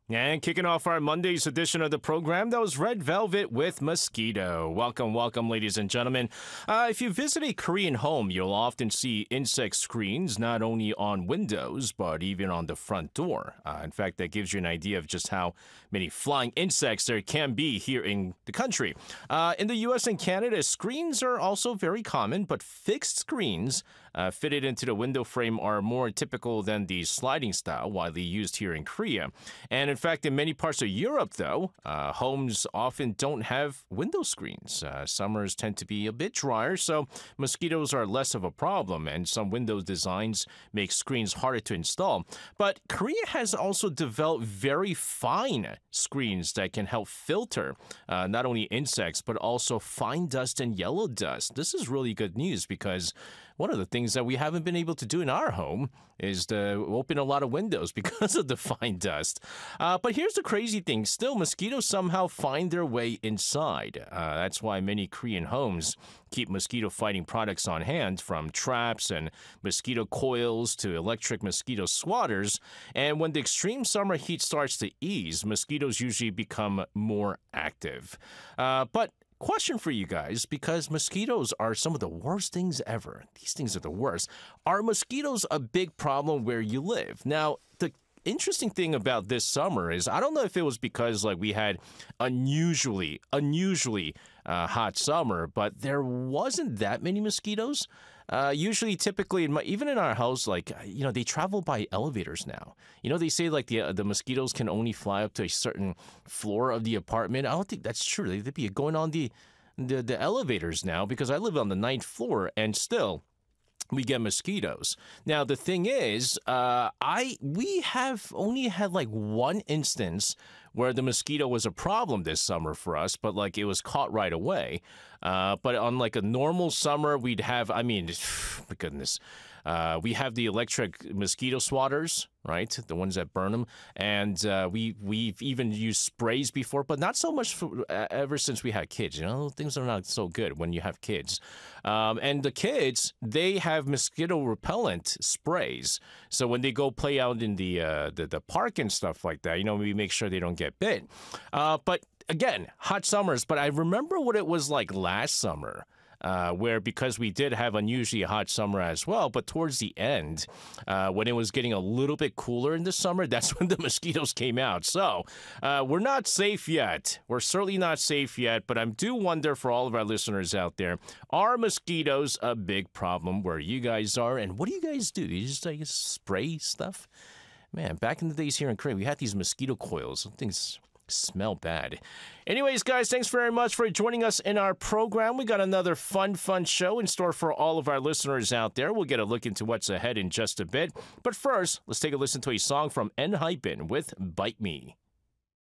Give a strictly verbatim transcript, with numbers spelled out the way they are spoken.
And kicking off our Monday's edition of the program, that was Red Velvet with Mosquito. Welcome, welcome, ladies and gentlemen. Uh, if you visit a Korean home, you'll often see insect screens, not only on windows, but even on the front door. Uh, in fact, that gives you an idea of just how many flying insects there can be here in the country. Uh, in the U S and Canada, screens are also very common, but fixed screens uh, fitted into the window frame are more typical than the sliding style, widely used here in Korea. And in fact, in many parts of Europe, though, uh, homes often don't have window screens. Uh, summers tend to be a bit drier, so mosquitoes are less of a problem, and some window designs make screens harder to install. But Korea has also developed very fine screens that can help filter uh, not only insects, but also fine dust and yellow dust. This is really good news because one of the things that we haven't been able to do in our home is to open a lot of windows because of the fine dust. Uh, but here's the crazy thing. Still, mosquitoes somehow find their way inside. Uh, that's why many Korean homes keep mosquito fighting products on hand, from traps and mosquito coils to electric mosquito swatters. And when the extreme summer heat starts to ease, mosquitoes usually become more active. Uh, but question for you guys, because mosquitoes are some of the worst things ever. These things are the worst. Are mosquitoes a big problem where you live? Now, the interesting thing about this summer is I don't know if it was because like we had unusually, unusually uh, hot summer, but there wasn't that many mosquitoes. Uh, usually, typically, in my, even in our house, like, you know, they travel by elevators now. You know, they say, like, the uh, the mosquitoes can only fly up to a certain floor of the apartment. I don't think that's true. They, they'd be going on the, the, the elevators now because I live on the ninth floor, and still we get mosquitoes. Now, the thing is, uh, I we have only had, like, one instance where the mosquito was a problem this summer for us, but like it was caught right away. Uh, but on like a normal summer, we'd have, I mean, my goodness, uh, we have the electric mosquito swatters, right? The ones that burn them. And uh, we, we've even used sprays before, but not so much for, uh, ever since we had kids. You know, things are not so good when you have kids. Um, and the kids, they have mosquito repellent sprays. So when they go play out in the, uh, the, the park and stuff like that, you know, we make sure they don't get bit. Uh, but again, hot summers. But I remember what it was like last summer. Uh, where because we did have unusually hot summer as well, but towards the end, uh, when it was getting a little bit cooler in the summer, that's when the mosquitoes came out. So uh, we're not safe yet. We're certainly not safe yet, but I do wonder for all of our listeners out there, are mosquitoes a big problem where you guys are? And what do you guys do? Do you just like spray stuff? Man, back in the days here in Korea, we had these mosquito coils. Things smell bad. Anyways, guys, thanks very much for joining us in our program. We got another fun, fun show in store for all of our listeners out there. We'll get a look into what's ahead in just a bit. But first, let's take a listen to a song from ENHYPEN with Bite Me.